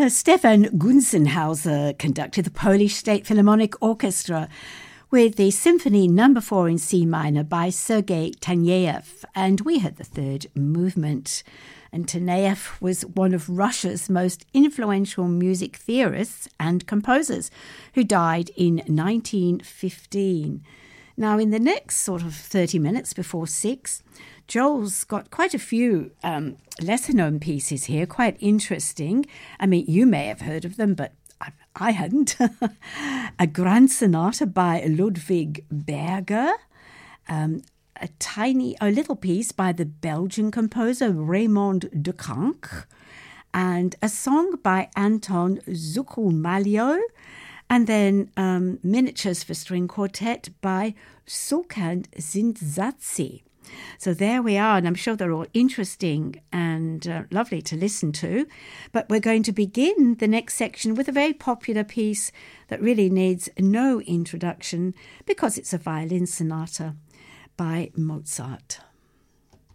Stefan Gunzenhauser conducted the Polish State Philharmonic Orchestra with the Symphony No. 4 in C minor by Sergei Taneyev, and we had the third movement. And Taneyev was one of Russia's most influential music theorists and composers who died in 1915. Now, in the next sort of 30 minutes before 6, Joel's got quite a few lesser-known pieces here, quite interesting. I mean, you may have heard of them, but I hadn't. A Grand Sonata by Ludwig Berger, a little piece by the Belgian composer Raymond de Krank, and a song by Anton Zuccalmaglio, and then miniatures for string quartet by Sulkand Zintzadze. So there we are, and I'm sure they're all interesting and lovely to listen to. But we're going to begin the next section with a very popular piece that really needs no introduction because it's a violin sonata by Mozart.